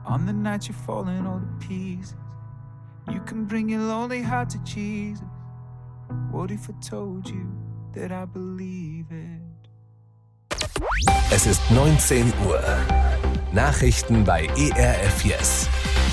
On the night you're falling all to pieces, you can bring your lonely heart to Jesus. What if I told you that I believe it? Es ist 19 Uhr. Nachrichten bei ERF Yes.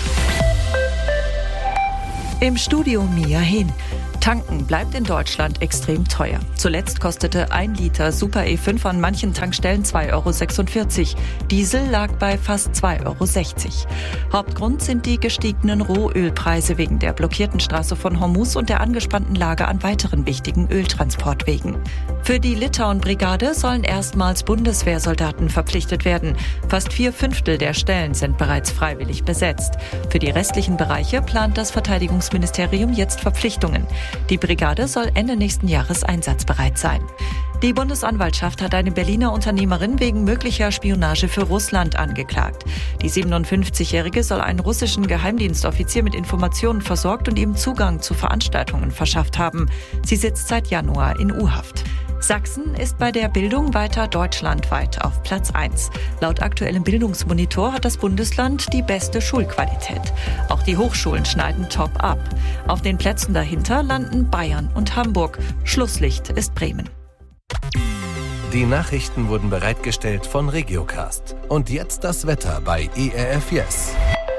Im Studio Mia Hin. Tanken bleibt in Deutschland extrem teuer. Zuletzt kostete 1 Liter Super E5 an manchen Tankstellen 2,46 €. Diesel lag bei fast 2,60 €. Hauptgrund sind die gestiegenen Rohölpreise wegen der blockierten Straße von Hormuz und der angespannten Lage an weiteren wichtigen Öltransportwegen. Für die Litauen-Brigade sollen erstmals Bundeswehrsoldaten verpflichtet werden. Fast 4/5 der Stellen sind bereits freiwillig besetzt. Für die restlichen Bereiche plant das Verteidigungsministerium jetzt Verpflichtungen. Die Brigade soll Ende nächsten Jahres einsatzbereit sein. Die Bundesanwaltschaft hat eine Berliner Unternehmerin wegen möglicher Spionage für Russland angeklagt. Die 57-Jährige soll einen russischen Geheimdienstoffizier mit Informationen versorgt und ihm Zugang zu Veranstaltungen verschafft haben. Sie sitzt seit Januar in U-Haft. Sachsen ist bei der Bildung weiter deutschlandweit auf Platz 1. Laut aktuellem Bildungsmonitor hat das Bundesland die beste Schulqualität. Auch die Hochschulen schneiden top ab. Auf den Plätzen dahinter landen Bayern und Hamburg. Schlusslicht ist Bremen. Die Nachrichten wurden bereitgestellt von Regiocast. Und jetzt das Wetter bei ERF Yes.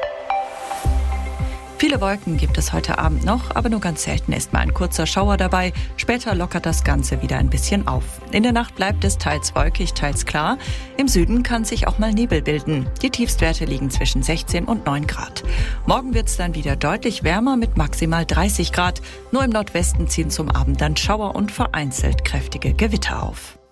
Viele Wolken gibt es heute Abend noch, aber nur ganz selten ist mal ein kurzer Schauer dabei. Später lockert das Ganze wieder ein bisschen auf. In der Nacht bleibt es teils wolkig, teils klar. Im Süden kann sich auch mal Nebel bilden. Die Tiefstwerte liegen zwischen 16 und 9 Grad. Morgen wird es dann wieder deutlich wärmer mit maximal 30 Grad. Nur im Nordwesten ziehen zum Abend dann Schauer und vereinzelt kräftige Gewitter auf.